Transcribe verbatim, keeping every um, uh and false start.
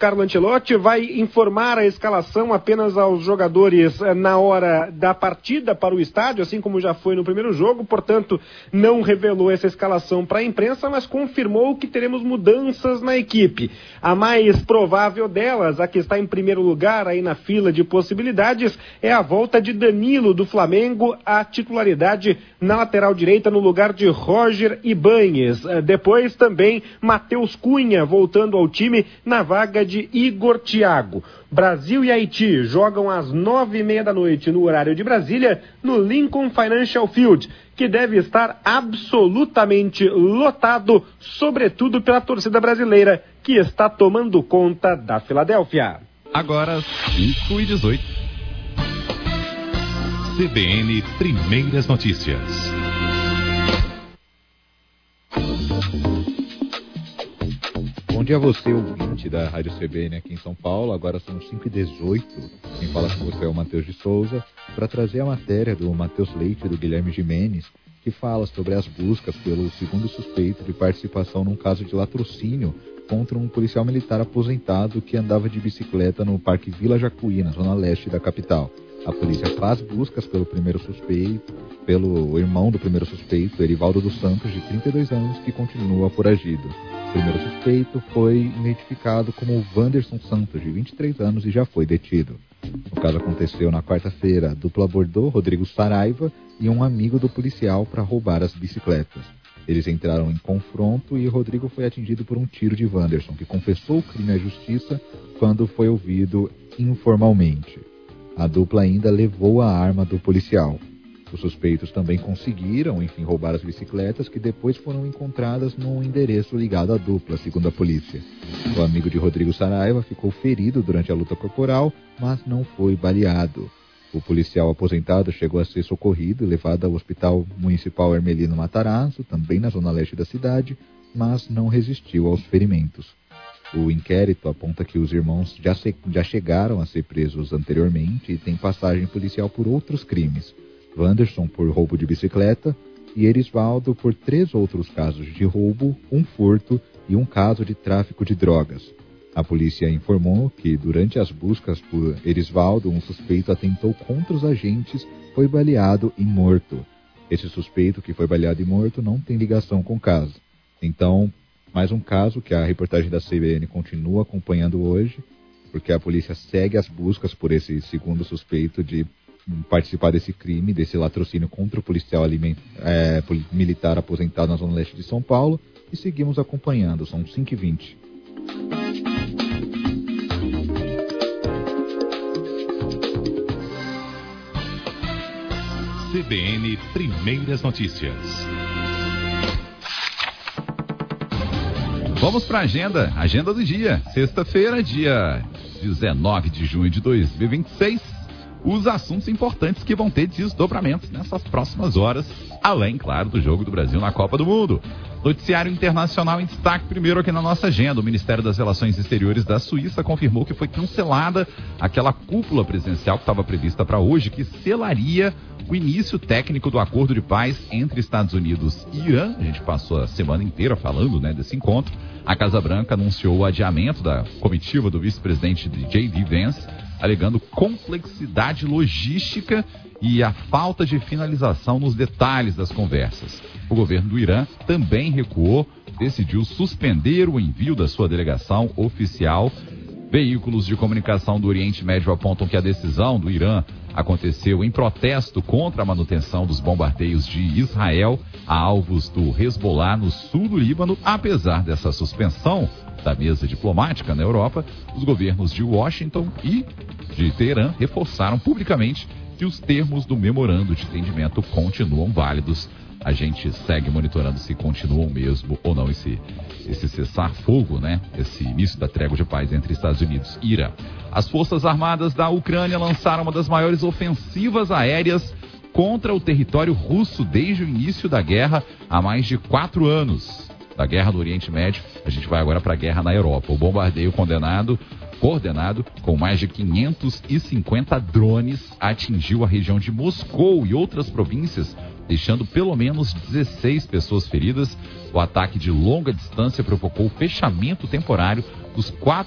Carlo Ancelotti vai informar a escalação apenas aos jogadores na hora da partida para o estádio, assim como já foi no primeiro jogo, portanto não revelou essa escalação para a imprensa, mas confirmou que teremos mudanças na equipe. A mais provável delas, a que está em primeiro lugar aí na fila de possibilidades, é a volta de Danilo do Flamengo à titularidade na lateral direita no lugar de Roger Ibáñez. Depois também Matheus Cunha voltando ao time na vaga de Igor Thiago. Brasil e Haiti jogam às nove e meia da noite no horário de Brasília no Lincoln Financial Field, que deve estar absolutamente lotado, sobretudo pela torcida brasileira que está tomando conta da Filadélfia. Agora cinco e dezoito. C B N Primeiras Notícias. Bom dia a você, ouvinte da Rádio C B N aqui em São Paulo. Agora são cinco e dezoito. Quem fala com você é o Matheus de Souza, para trazer a matéria do Matheus Leite e do Guilherme Gimenez, que fala sobre as buscas pelo segundo suspeito de participação num caso de latrocínio contra um policial militar aposentado que andava de bicicleta no Parque Vila Jacuí, na zona leste da capital. A polícia faz buscas pelo primeiro suspeito, pelo irmão do primeiro suspeito, Erivaldo dos Santos, de trinta e dois anos, que continua foragido. O primeiro suspeito foi identificado como Wanderson Santos, de vinte e três anos, e já foi detido. O caso aconteceu na quarta-feira. A dupla abordou Rodrigo Saraiva e um amigo do policial para roubar as bicicletas. Eles entraram em confronto e Rodrigo foi atingido por um tiro de Wanderson, que confessou o crime à justiça quando foi ouvido informalmente. A dupla ainda levou a arma do policial. Os suspeitos também conseguiram, enfim, roubar as bicicletas, que depois foram encontradas num endereço ligado à dupla, segundo a polícia. O amigo de Rodrigo Saraiva ficou ferido durante a luta corporal, mas não foi baleado. O policial aposentado chegou a ser socorrido e levado ao Hospital Municipal Hermelino Matarazzo, também na zona leste da cidade, mas não resistiu aos ferimentos. O inquérito aponta que os irmãos já, se, já chegaram a ser presos anteriormente e têm passagem policial por outros crimes. Wanderson por roubo de bicicleta e Erisvaldo por três outros casos de roubo, um furto e um caso de tráfico de drogas. A polícia informou que durante as buscas por Erisvaldo, um suspeito atentou contra os agentes, foi baleado e morto. Esse suspeito que foi baleado e morto não tem ligação com o caso. Então, mais um caso que a reportagem da C B N continua acompanhando hoje, porque a polícia segue as buscas por esse segundo suspeito de participar desse crime, desse latrocínio contra o policial aliment, é, militar aposentado na zona leste de São Paulo, e seguimos acompanhando. São cinco e vinte. C B N Primeiras Notícias. Vamos para a agenda, agenda do dia. Sexta-feira, dia dezenove de junho de dois mil e vinte e seis. Os assuntos importantes que vão ter desdobramentos nessas próximas horas, além, claro, do jogo do Brasil na Copa do Mundo. Noticiário internacional em destaque primeiro aqui na nossa agenda. O Ministério das Relações Exteriores da Suíça confirmou que foi cancelada aquela cúpula presidencial que estava prevista para hoje, que selaria o início técnico do acordo de paz entre Estados Unidos e Irã. A gente passou a semana inteira falando, né, desse encontro. A Casa Branca anunciou o adiamento da comitiva do vice-presidente J D Vance, alegando complexidade logística e a falta de finalização nos detalhes das conversas. O governo do Irã também recuou, decidiu suspender o envio da sua delegação oficial. Veículos de comunicação do Oriente Médio apontam que a decisão do Irã aconteceu em protesto contra a manutenção dos bombardeios de Israel a alvos do Hezbollah no sul do Líbano. Apesar dessa suspensão da mesa diplomática na Europa, os governos de Washington e de Teherã reforçaram publicamente que os termos do memorando de entendimento continuam válidos. A gente segue monitorando se continuam mesmo ou não esse, esse cessar-fogo, né? Esse início da trégua de paz entre Estados Unidos e Irã. As Forças Armadas da Ucrânia lançaram uma das maiores ofensivas aéreas contra o território russo desde o início da guerra há mais de quatro anos. Da guerra no Oriente Médio, a gente vai agora para a guerra na Europa. O bombardeio condenado, coordenado com mais de quinhentos e cinquenta drones atingiu a região de Moscou e outras províncias, deixando pelo menos dezesseis pessoas feridas. O ataque de longa distância provocou o fechamento temporário dos quatro